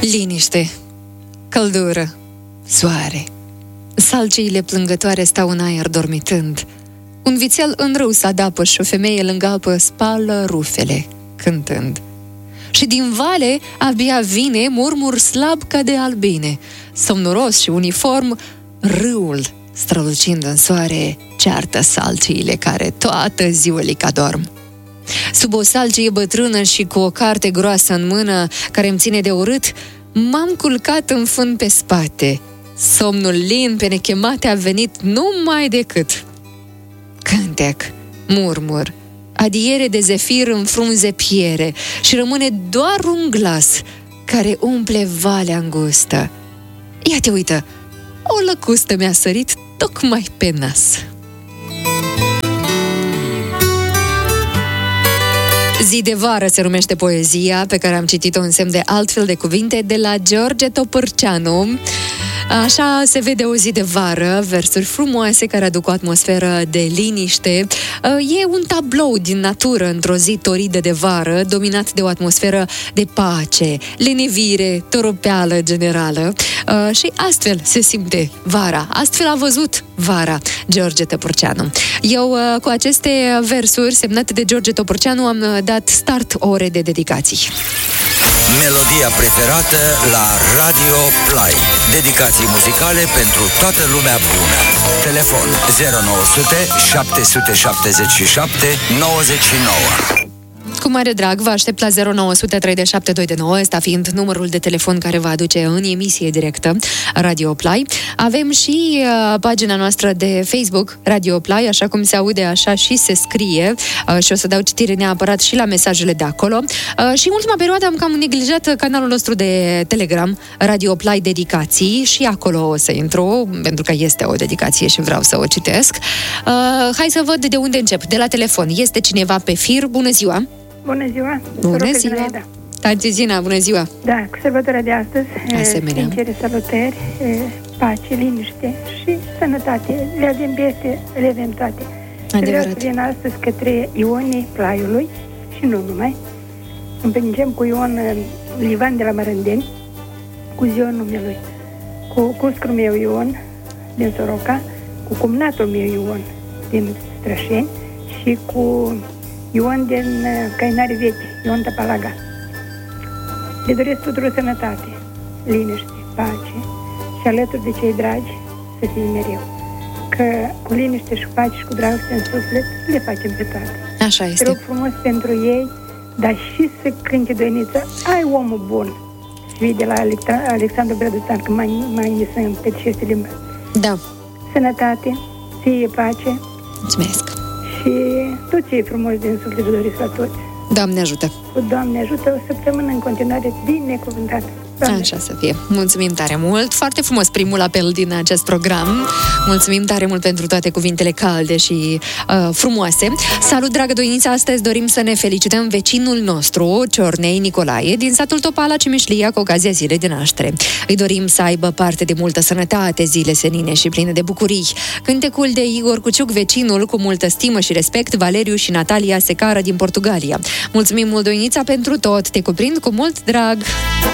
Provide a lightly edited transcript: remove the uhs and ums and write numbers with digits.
Liniște, căldură, soare. Salciile plângătoare stau în aer dormitând. Un vițel în râu s-adapă și o femeie lângă apă spală rufele, cântând. Și din vale abia vine murmur slab ca de albine. Somnoros și uniform, râul, strălucind în soare, ceartă salciile care toată ziulica dorm. Sub o salcie bătrână și cu o carte groasă în mână, care îmi ține de urât, m-am culcat în fân pe spate. Somnul lin pe nechemate a venit numai decât. Cântec, murmur, adiere de zefir în frunze piere și rămâne doar un glas care umple valea îngustă. Ia te uită, o lăcustă mi-a sărit tocmai pe nas. Zi de vară se numește poezia pe care am citit-o în semn de altfel de cuvinte de la George Topârceanu. Așa se vede o zi de vară, versuri frumoase care aduc o atmosferă de liniște. E un tablou din natură într-o zi toridă de vară, dominat de o atmosferă de pace, lenevire, toropeală generală. Și astfel se simte vara, astfel a văzut vara George Topârceanu. Eu cu aceste versuri semnate de George Topârceanu am dat start ore de dedicații. Melodia preferată la Radio Play. Dedicații muzicale pentru toată lumea bună. Telefon 0900 777 99. Cu mare drag vă aștept la 0900 37229, ăsta fiind numărul de telefon care vă aduce în emisie directă Radio Play. Avem și pagina noastră de Facebook, Radio Play, așa cum se aude, așa și se scrie, și o să dau citire neapărat și la mesajele de acolo. Și în ultima perioadă am cam neglijat canalul nostru de Telegram, Radio Play Dedicații, și acolo o să intru, pentru că este o dedicație și vreau să o citesc. Hai să văd de unde încep. De la telefon. Este cineva pe fir. Bună ziua! Bună ziua! Bună ziua! Tanti Zina, bună ziua! Da, cu sărbătoarea de astăzi, sincere salutări, pace, liniște și sănătate. Le avem peste, le avem toate. Vreau să vin astăzi către Ionii Plaiului și nu numai. Împingem cu Ion Livan de la Mărândeni, cu ziua numelui, cu cuscul meu Ion din Soroca, cu cumnatul meu Ion din Strășeni și cu Ion din Cainari Vechi, Ion Tăpalaga. Le doresc tuturor sănătate, liniște, pace și alături de cei dragi să fie mereu. Că cu liniște și pace și cu dragoste în suflet le facem pe toate. Așa este. Te rog frumos pentru ei, dar și să cânte Doiniță, ai omul bun. Și vii de la Alexandru Brăduțan, că mai ne sunt pe ce este limba. Da. Sănătate, fie pace. Mulțumesc. Și tot ce e frumos din suflet vă doresc la toți. Doamne ajută! Cu Doamne ajută, o săptămână în continuare binecuvântată. Doamne. Așa să fie. Mulțumim tare mult. Foarte frumos primul apel din acest program. Mulțumim tare mult pentru toate cuvintele calde și frumoase. Salut, dragă Doiniță! Astăzi dorim să ne felicităm vecinul nostru, Ciornei Nicolae, din satul Topala, Cimișlia, cu ocazia zilei de naștere. Îi dorim să aibă parte de multă sănătate, zile senine și pline de bucurii. Cântecul de Igor Cuciuc, vecinul, cu multă stimă și respect, Valeriu și Natalia Secară din Portugalia. Mulțumim mult, Doinița, pentru tot. Te cuprind cu mult drag!